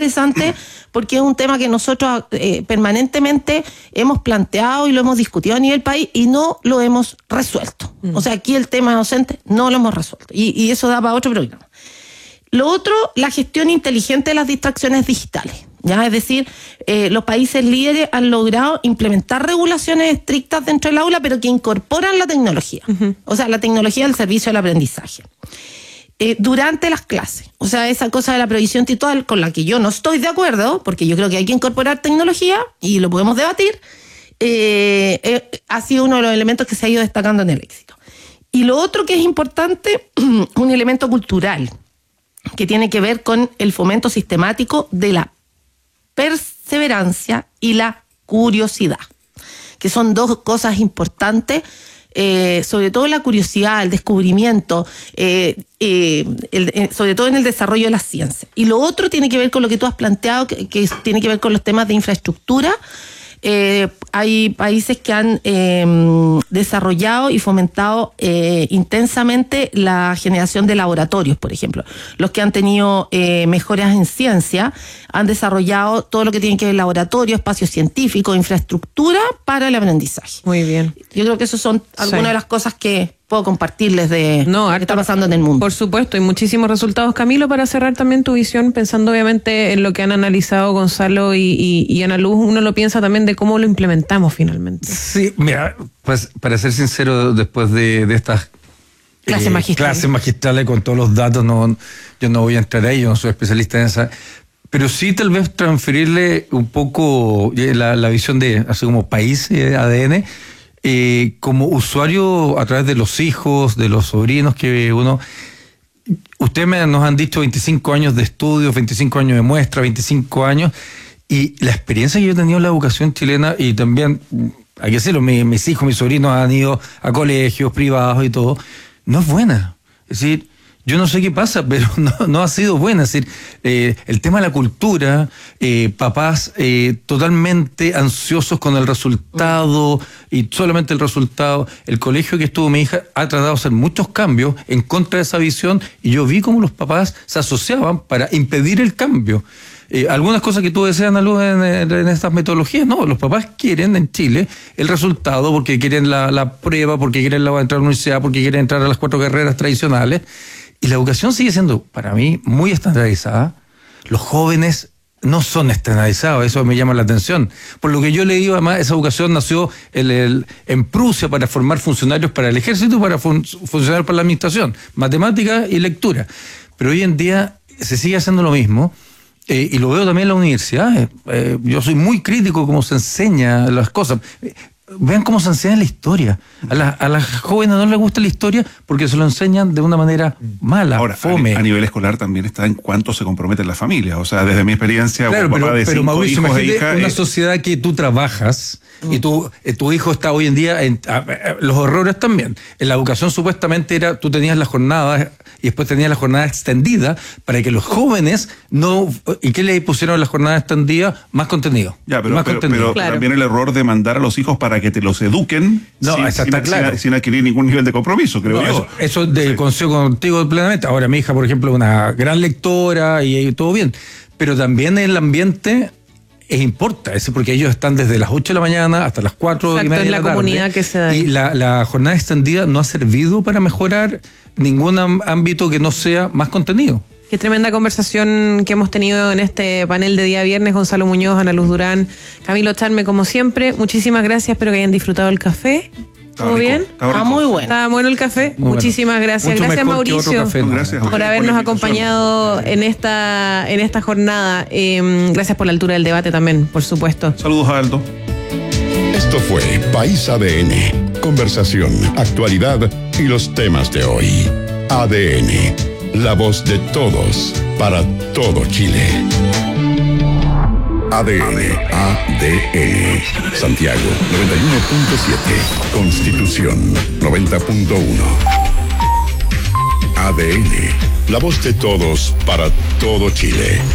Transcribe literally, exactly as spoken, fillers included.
interesante porque es un tema que nosotros eh, permanentemente hemos planteado y lo hemos discutido a nivel país y no lo hemos resuelto. Mm. O sea, aquí el tema docente no lo hemos resuelto y, y eso da para otro programa. Lo otro, la gestión inteligente de las distracciones digitales. ¿Ya? Es decir, eh, los países líderes han logrado implementar regulaciones estrictas dentro del aula, pero que incorporan la tecnología. Uh-huh. O sea, la tecnología al servicio del aprendizaje. Eh, durante las clases. O sea, esa cosa de la prohibición titular con la que yo no estoy de acuerdo, porque yo creo que hay que incorporar tecnología y lo podemos debatir, eh, eh, ha sido uno de los elementos que se ha ido destacando en el éxito. Y lo otro que es importante, un elemento cultural, que tiene que ver con el fomento sistemático de la perseverancia y la curiosidad, que son dos cosas importantes, eh, sobre todo la curiosidad, el descubrimiento, eh, eh, el, eh, sobre todo en el desarrollo de la ciencia. Y lo otro tiene que ver con lo que tú has planteado, que, que tiene que ver con los temas de infraestructura. Eh, hay países que han eh, desarrollado y fomentado eh, intensamente la generación de laboratorios, por ejemplo. Los que han tenido eh, mejoras en ciencia han desarrollado todo lo que tiene que ver laboratorio, espacio científico, infraestructura para el aprendizaje. Muy bien. Yo creo que esas son algunas sí. de las cosas que puedo compartirles de no, lo que está pasando en el mundo. Por supuesto, y muchísimos resultados. Camilo, para cerrar también tu visión, pensando obviamente en lo que han analizado Gonzalo y, y, y Ana Luz, uno lo piensa también de cómo lo implementamos finalmente. Sí, mira, pues para ser sincero, después de, de estas clases eh, magistrales. clases magistrales con todos los datos, no, yo no voy a entrar ahí, yo no soy especialista en esa, pero sí tal vez transferirle un poco la, la visión de, así como país, eh, A D N, Eh, como usuario a través de los hijos, de los sobrinos que uno... Ustedes me, nos han dicho veinticinco años de estudios, veinticinco años de muestra, veinticinco años, y la experiencia que yo he tenido en la educación chilena, y también, hay que decirlo, mi, mis hijos, mis sobrinos han ido a colegios privados y todo, no es buena. Es decir, yo no sé qué pasa, pero no, no ha sido buena. Es decir, eh, el tema de la cultura, eh, papás eh, totalmente ansiosos con el resultado y solamente el resultado. El colegio que estuvo mi hija ha tratado de hacer muchos cambios en contra de esa visión y yo vi cómo los papás se asociaban para impedir el cambio. Eh, algunas cosas que tú deseas, Ana Luz, en, en, en estas metodologías, no, los papás quieren en Chile el resultado porque quieren la, la prueba, porque quieren la, entrar a la universidad, porque quieren entrar a las cuatro carreras tradicionales. Y la educación sigue siendo, para mí, muy estandarizada. Los jóvenes no son estandarizados, eso me llama la atención. Por lo que yo he leído, además, esa educación nació el, el, en Prusia para formar funcionarios para el ejército y para fun, funcionarios para la administración, matemática y lectura. Pero hoy en día se sigue haciendo lo mismo, eh, y lo veo también en la universidad. Eh, yo soy muy crítico cómo se enseña las cosas. Vean cómo se enseña la historia. A, la, a las jóvenes no les gusta la historia porque se lo enseñan de una manera mala, ahora, fome. A, a nivel escolar también está en cuánto se comprometen las familias. O sea, desde mi experiencia, claro, como pero, papá de pero cinco Mauricio, hijos e hijas... una es... sociedad que tú trabajas mm. y tu, eh, tu hijo está hoy en día... En, a, a, los horrores también. En la educación supuestamente era, tú tenías las jornadas y después tenías la jornada extendida para que los jóvenes no... ¿Y qué le pusieron a la jornada extendida? Más contenido. Ya, pero, más pero, contenido. pero claro. también el error de mandar a los hijos para que te los eduquen no, sin, eso sin, está claro. sin, sin adquirir ningún nivel de compromiso, creo no, yo. Eso, eso de sí. consigo contigo plenamente. Ahora mi hija, por ejemplo, es una gran lectora y, y todo bien. Pero también el ambiente es importa, es porque ellos están desde las ocho de la mañana hasta las cuatro Exacto, y media de la, la tarde. comunidad que se da. Y la, la jornada extendida no ha servido para mejorar ningún ámbito que no sea más contenido. Qué tremenda conversación que hemos tenido en este panel de día viernes. Gonzalo Muñoz, Ana Luz Durán, Camilo Charme, como siempre. Muchísimas gracias, espero que hayan disfrutado el café. ¿Todo bien? Ah, muy bueno. Estaba bueno el café. Muy Muchísimas bueno. gracias. Mucho gracias, Mauricio, café, no. gracias por habernos por acompañado en esta, en esta jornada. Eh, gracias por la altura del debate también, por supuesto. Saludos a Aldo. Esto fue País A D N. Conversación, actualidad y los temas de hoy. A D N, la voz de todos, para todo Chile. A D N, A D N, Santiago noventa y uno punto siete, Constitución noventa punto uno. A D N, la voz de todos para todo Chile.